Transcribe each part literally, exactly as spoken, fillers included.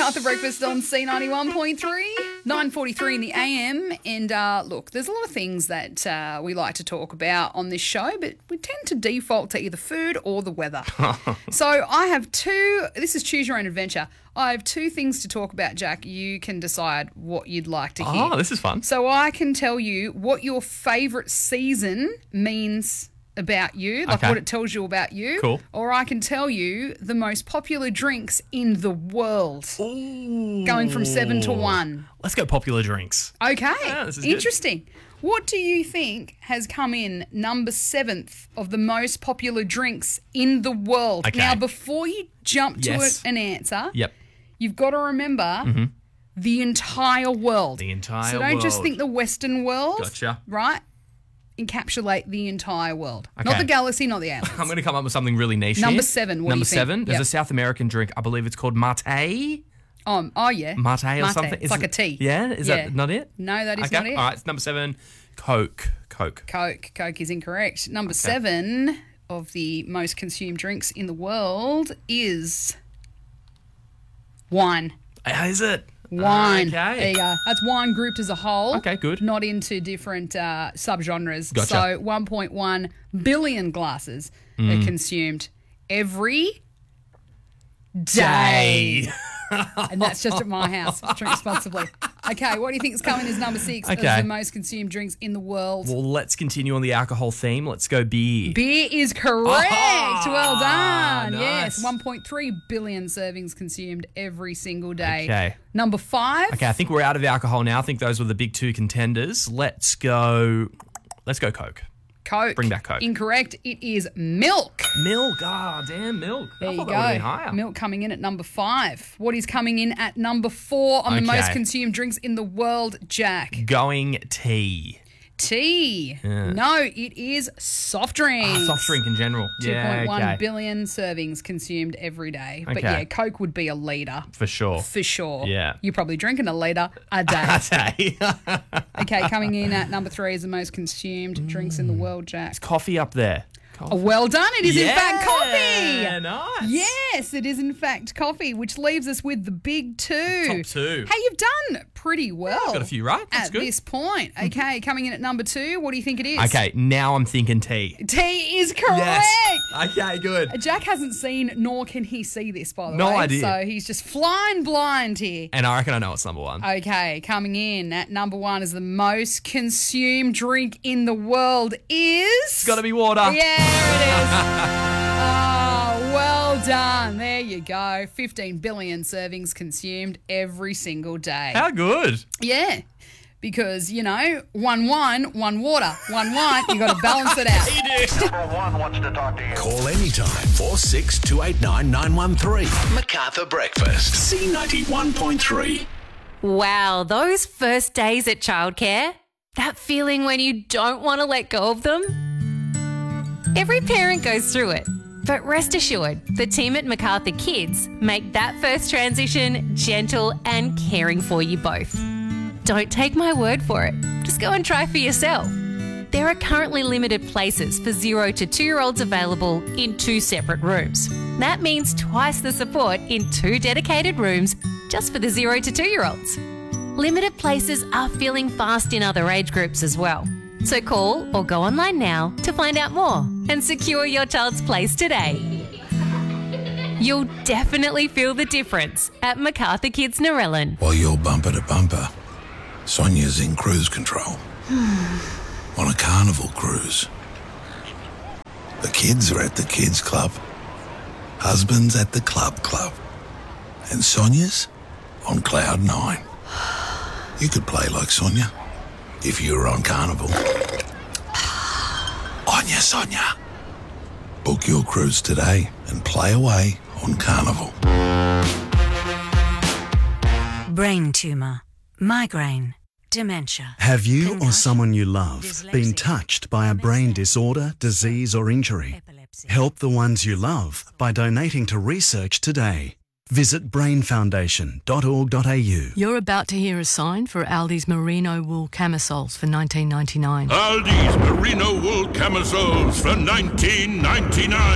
MacArthur Breakfast on C ninety-one point three, nine forty-three in the A M. And uh, look, there's a lot of things that uh, we like to talk about on this show, but we tend to default to either food or the weather. So I have two, this is Choose Your Own Adventure. I have two things to talk about, Jack. You can decide what you'd like to hear. Oh, this is fun. So I can tell you what your favourite season means about you, like Okay. what it tells you about you. Cool. Or I can tell you the most popular drinks in the world. Ooh. Going from seven to one. Let's go popular drinks. Okay. Yeah, this is good. Interesting. What do you think has come in number seventh of the most popular drinks in the world? Okay. Now, before you jump to Yes. a- an answer, Yep. you've got to remember the entire world. The entire So don't just world. think the Western world. Gotcha. Right? Encapsulate the entire world. Not Okay. the galaxy, not the aliens. I'm going to come up with something really niche Number here. seven, what do Number you think? seven. There's Yep. a South American drink. I believe it's called mate. Um, oh, yeah. Mate or something. It's Is like it- a tea. Yeah? Is Yeah. that not it? No, that is Okay. not it. All right. It's number seven. Coke. Coke. Coke. Coke is incorrect. Number seven of the most consumed drinks in the world is wine. Uh, Is it? Wine. Okay. There you go. That's wine grouped as a whole. Okay, good. Not into different uh, subgenres. Gotcha. So one point one billion glasses Mm. are consumed every day. Day. And that's just at my house. Drink responsibly. Okay, what do you think is coming as number six Okay. of the most consumed drinks in the world? Well, let's continue on the alcohol theme. Let's go beer. Beer is correct. Ah, Well done. Yes, nice. one point three billion servings consumed every single day. Okay. Number five. Okay, I think we're out of alcohol now. I think those were the big two contenders. Let's go. Let's go Coke. Coke. Bring back Coke. Incorrect. It is milk. Milk. Ah, damn milk. There I you thought that would have been go. higher. Milk coming in at number five. What is coming in at number four on the Okay. most consumed drinks in the world, Jack? Going tea. Tea. No, it is soft drinks. Ah, soft drink in general. Yeah, two point one okay. billion servings consumed every day. But Okay. yeah, Coke would be a litre. For sure. For sure. Yeah. You're probably drinking a litre a day. Okay. Okay, coming in at number three is the most consumed drinks in the world, Jack. Coffee up there. Oh, well done. It is in fact coffee. Yeah, nice. Yes, it is in fact coffee, which leaves us with the big two. Top two. Hey, you've done pretty well. got a few right. That's at good. this point. Okay, coming in at number two, what do you think it is? Okay, now I'm thinking tea. Tea is correct. Yes. Okay, good. Jack hasn't seen, nor can he see this, by the No way. idea. So he's just flying blind here. And I reckon I know it's number one. Okay, coming in at number one is the most consumed drink in the world is... It's got to be water. Yeah, it is. Oh, well done. There you go. fifteen billion servings consumed every single day. How good. Yeah. Because, you know, one wine, one water. One wine, you got to balance it out. Number one wants to talk to you. Call anytime. four six two eight nine nine one three. MacArthur Breakfast. C ninety-one point three. Wow, those first days at childcare? That feeling when you don't want to let go of them? Every parent goes through it. But rest assured, the team at MacArthur Kids make that first transition gentle and caring for you both. Don't take my word for it. Just go and try for yourself. There are currently limited places for zero to two-year-olds available in two separate rooms. That means twice the support in two dedicated rooms just for the zero to two-year-olds. Limited places are filling fast in other age groups as well. So call or go online now to find out more and secure your child's place today. You'll definitely feel the difference at MacArthur Kids Narellan. While you're bumper to bumper, Sonia's in cruise control. On a carnival cruise. The kids are at the kids club. Husband's at the club club. And Sonia's on cloud nine. You could play like Sonia if you were on carnival. Anya, Sonia. Book your cruise today and play away on carnival. Brain tumour, migraine, dementia. Have you or Concussion, someone you love been dyslexia, touched by a brain disorder, disease or injury? epilepsy. Help the ones you love by donating to research today. Visit brain foundation dot org dot a u. You're about to hear a sign for Aldi's merino wool camisoles for nineteen ninety-nine. Aldi's merino wool camisoles for nineteen ninety-nine.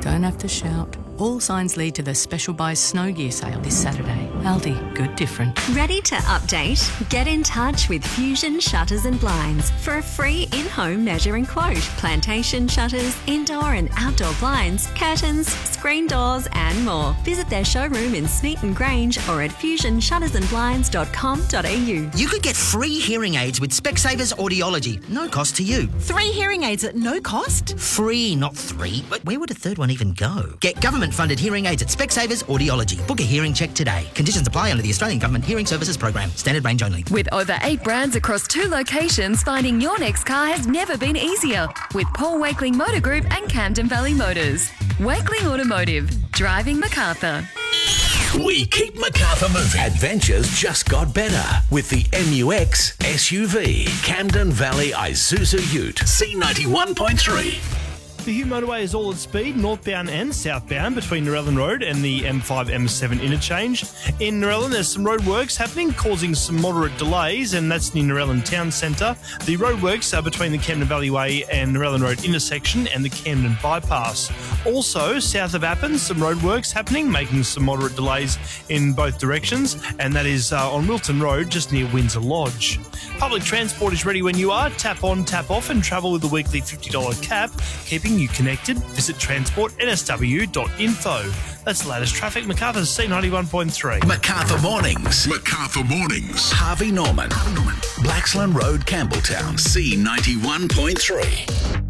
Don't have to shout. All signs lead to the special buys snow gear sale this Saturday. Aldi, good different. Ready to update? Get in touch with Fusion Shutters and Blinds for a free in-home measure and quote. Plantation shutters, indoor and outdoor blinds, curtains, screen doors and more. Visit their showroom in Smeaton Grange or at fusion shutters and blinds dot com dot a u. You could get free hearing aids with Specsavers Audiology. No cost to you. Three hearing aids at no cost? Free, not three. But where would a third one even go? Get government-funded hearing aids at Specsavers Audiology. Book a hearing check today. Conditions apply under the Australian Government Hearing Services Program. Standard range only. With over eight brands across two locations, finding your next car has never been easier. With Paul Wakeling Motor Group and Camden Valley Motors. Wakeling Automotive. Driving Macarthur. We keep Macarthur moving. Adventures just got better with the M U X S U V. Camden Valley Isuzu Ute. C ninety-one point three. The Hugh Motorway is all at speed, northbound and southbound, between Narellan Road and the M five M seven interchange. In Narellan, there's some roadworks happening, causing some moderate delays, and that's near Narellan Town Centre. The roadworks are between the Camden Valley Way and Narellan Road intersection and the Camden Bypass. Also, south of Appin, some roadworks happening, making some moderate delays in both directions, and that is uh, on Wilton Road, just near Windsor Lodge. Public transport is ready when you are. Tap on, tap off, and travel with the weekly fifty dollars cap, keeping you connected. Visit transport n s w dot info. That's the latest traffic. Macarthur's C ninety-one point three. Macarthur Mornings. Macarthur Mornings. Harvey Norman. Harvey Norman. Blaxland Road, Campbelltown. C ninety-one point three.